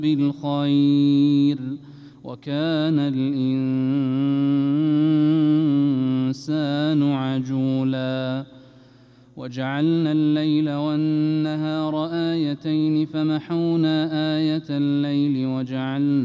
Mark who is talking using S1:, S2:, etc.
S1: بالخير وكان الإنسان عجولا وجعلنا الليل والنهار آيتين فمحونا آية الليل وجعلنا